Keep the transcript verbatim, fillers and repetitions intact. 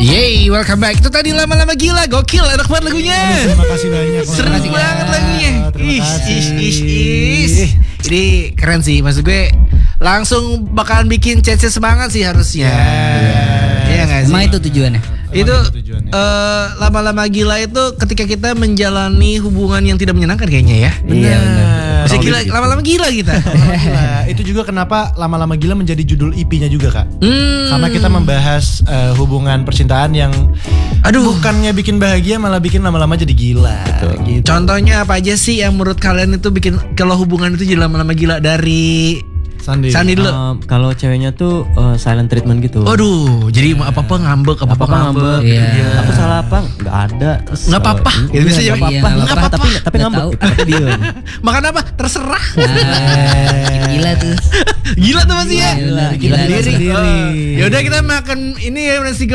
Yeay, welcome back. Itu tadi lama-lama gila, gokil, enak banget lagunya. Terima kasih banyak. Seru Terima kasih banget lagunya. Terima Ish, kasih. ish, ish, ish. Ini keren sih, maksud gue langsung bakalan bikin Cece semangat sih harusnya. Iya nggak sih? Emang itu tujuannya? Itu Emang itu tujuannya. eh, lama-lama gila itu ketika kita menjalani hubungan yang tidak menyenangkan kayaknya ya. Iya benar. Bisa gila, lama-lama gila kita. Gila. Itu juga kenapa lama-lama gila menjadi judul E P-nya juga, Kak. Hmm. Karena kita membahas eh, hubungan percintaan yang Aduh. bukannya bikin bahagia malah bikin lama-lama jadi gila. Gitu. Contohnya apa aja sih yang menurut kalian itu bikin kalau hubungan itu jadi lama-lama gila dari Sandi. Sandi dulu? Um, kalau ceweknya tuh uh, silent treatment gitu. Waduh, jadi apa-apa ngambek, apa-apa Apa-apa ngambek. ngambek. Iya. Aku salah apa? Nggak ada. Terus Nggak kalau- apa-apa. Iya, Gitu bisa nggak jawab. apa-apa. Iya, Nggak nggak apa-apa. Tapi tapi Nggak ngambek. tahu. Tapi diem. Makan apa? Terserah. Nah, gila tuh. Gila tuh masih ya. Gila, Gila gila. sendiri. Ya udah kita makan ini ya nasi